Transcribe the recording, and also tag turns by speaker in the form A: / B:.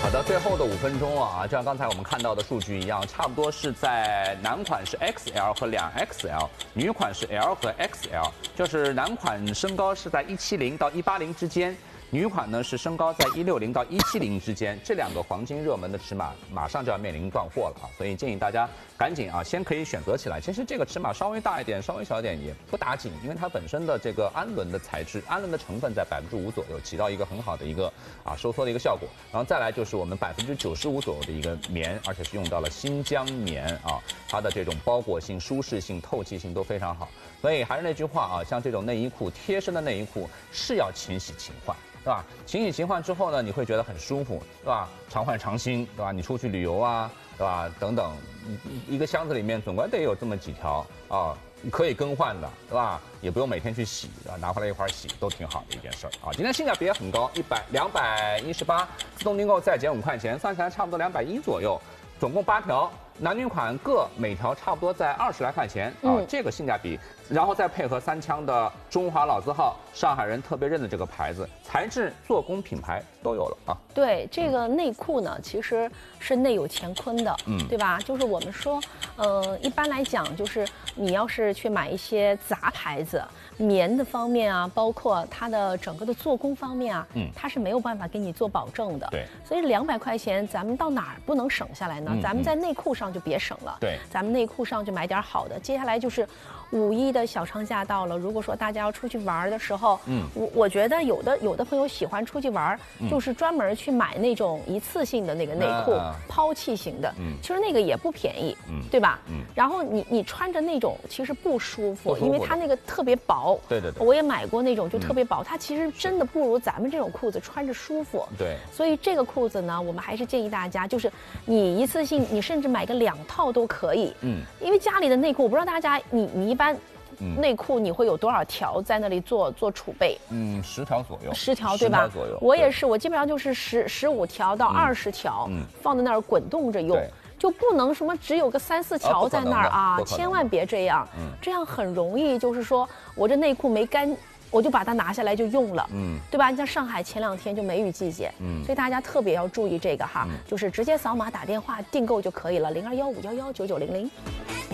A: 好的，最后的5分钟啊，就像刚才我们看到的数据一样，差不多是在男款是 XL 和2XL， 女款是 L 和 XL， 就是男款身高是在170到180之间。女款呢是身高在160到170之间，这2个黄金热门的尺码马上就要面临断货了啊，所以建议大家赶紧啊，先可以选择起来。其实这个尺码稍微大一点、稍微小一点也不打紧，因为它本身的这个氨纶的材质、氨纶的成分在5%左右，起到一个很好的一个收缩的一个效果。然后再来就是我们95%左右的一个棉，而且是用到了新疆棉啊，它的这种包裹性、舒适性、透气性都非常好。所以还是那句话啊，像这种内衣裤、贴身的内衣裤是要勤洗勤换。对吧？勤洗勤换之后呢，你会觉得很舒服，对吧？常换常新，对吧？你出去旅游啊，对吧？等等，一个箱子里面总归得有这么几条啊，可以更换的，对吧？也不用每天去洗，拿回来一块洗，都挺好的一件事儿啊。今天性价比也很高，218，自动订购再减5块钱，算起来差不多210左右，总共8条。男女款各每条差不多在20来块钱啊，这个性价比，然后再配合3枪的中华老字号、上海人特别认的这个牌子，材质、做工、品牌都有了啊。
B: 对，这个内裤呢，其实是内有乾坤的，对吧？就是我们说，一般来讲，就是你要是去买一些杂牌子，棉的方面啊，包括它的整个的做工方面啊，它是没有办法给你做保证的。
A: 对，
B: 所以200块钱，咱们到哪儿不能省下来呢？咱们在内裤上就别省了，
A: 对，
B: 咱们内裤上就买点好的。接下来就是5·1的小长假到了，如果说大家要出去玩的时候，我觉得有的朋友喜欢出去玩，就是专门去买那种一次性的那个内裤，抛弃型的，其实那个也不便宜，对吧？然后你穿着那种其实不舒服，因为它那个特别薄。
A: 对，
B: 我也买过那种就特别薄，它其实真的不如咱们这种裤子穿着舒服。
A: 对，
B: 所以这个裤子呢，我们还是建议大家，就是你一次性，你甚至买个2套都可以。因为家里的内裤，我不知道大家你一般。内裤你会有多少条在那里做储备
A: ？10条左右
B: ，10条对吧？
A: 左右。
B: 我也是，我基本上就是15条到20条，放在那儿滚动着用，就不能什么只有个3、4条在那儿啊，千万别这样，这样很容易就是说我这内裤没干。我就把它拿下来就用了，对吧？你像上海前2天就梅雨季节，所以大家特别要注意这个哈，就是直接扫码打电话订购就可以了，0215119900。